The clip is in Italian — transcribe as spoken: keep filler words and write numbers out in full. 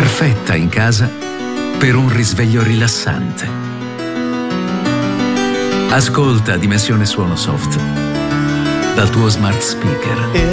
perfetta in casa per un risveglio rilassante. Ascolta Dimensione Suono Soft dal tuo smart speaker.